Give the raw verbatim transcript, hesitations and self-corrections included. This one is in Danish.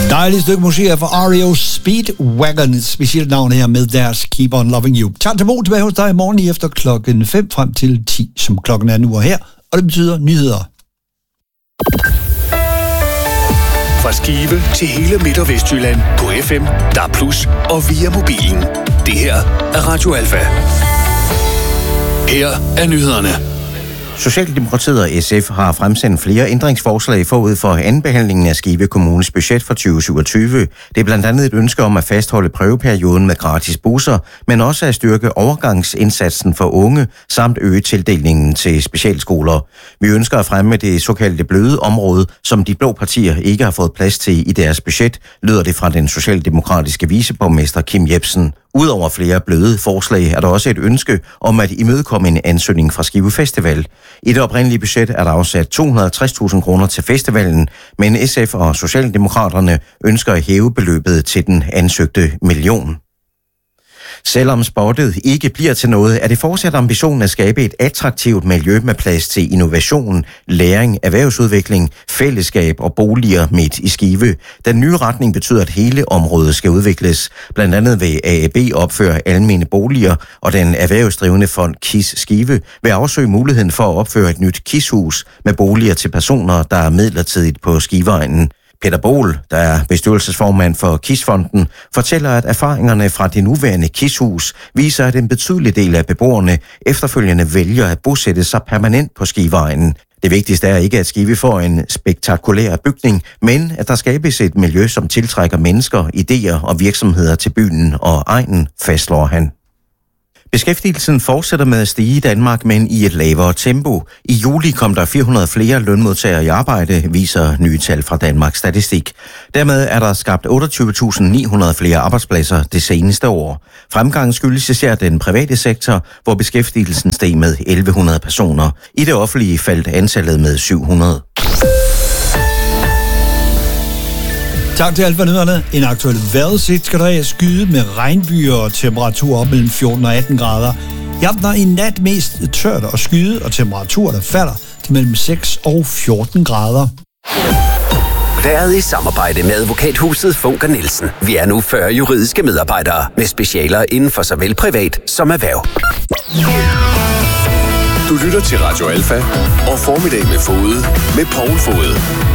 Dejligt stykke musik her fra R E O Speedwagon, et specielt navn her med deres Keep On Loving You. Tag til tilbage hos dig i morgen lige efter klokken fem frem til ti, som klokken er nu og her, og det betyder nyheder. Fra Skive til hele Midt- og Vestjylland på F M, D A B plus og via mobilen. Det her er Radio Alfa. Her er nyhederne. Socialdemokratiet og S F har fremsendt flere ændringsforslag forud for andenbehandlingen af Skive Kommunes budget for tyve syvogtyve. Det er blandt andet et ønske om at fastholde prøveperioden med gratis busser, men også at styrke overgangsindsatsen for unge, samt øge tildelingen til specialskoler. Vi ønsker at fremme det såkaldte bløde område, som de blå partier ikke har fået plads til i deres budget, lyder det fra den socialdemokratiske viceborgmester Kim Jebsen. Udover flere bløde forslag er der også et ønske om at imødekomme en ansøgning fra Skive Festival. I det oprindelige budget er der afsat to hundrede og halvtreds tusind kroner til festivalen, men S F og Socialdemokraterne ønsker at hæve beløbet til den ansøgte million. Selvom spottet ikke bliver til noget, er det fortsat ambitionen at skabe et attraktivt miljø med plads til innovation, læring, erhvervsudvikling, fællesskab og boliger midt i Skive. Den nye retning betyder, at hele området skal udvikles. Blandt andet vil A A B opføre almene boliger, og den erhvervsdrivende fond KIS Skive vil afsøge muligheden for at opføre et nyt KIS-hus med boliger til personer, der er midlertidigt på Skiveegnen. Peter Bohl, der er bestyrelsesformand for KIS-fonden, fortæller, at erfaringerne fra det nuværende KIS-hus viser, at en betydelig del af beboerne efterfølgende vælger at bosætte sig permanent på Skiveegnen. Det vigtigste er ikke, at Skive får en spektakulær bygning, men at der skabes et miljø, som tiltrækker mennesker, idéer og virksomheder til byen og egnen, fastslår han. Beskæftigelsen fortsætter med at stige i Danmark, men i et lavere tempo. I juli kom der fire hundrede flere lønmodtagere i arbejde, viser nye tal fra Danmarks Statistik. Dermed er der skabt otteogtyve tusind ni hundrede flere arbejdspladser det seneste år. Fremgangen skyldes især den private sektor, hvor beskæftigelsen steg med elleve hundrede personer. I det offentlige faldt antallet med syv hundrede. Tak til Alfa Nyhederne. En aktuel vejrudsigt skal der have skyde med regnbyer og temperatur op mellem fjorten og atten grader. I aften er i nat mest tørt og skyde, og temperaturer der falder til mellem seks og fjorten grader. Været i samarbejde med advokathuset Funker Nielsen. Vi er nu fyrre juridiske medarbejdere med specialer inden for såvel privat som erhverv. Du lytter til Radio Alfa og Formiddag med Fode med Poul Fode.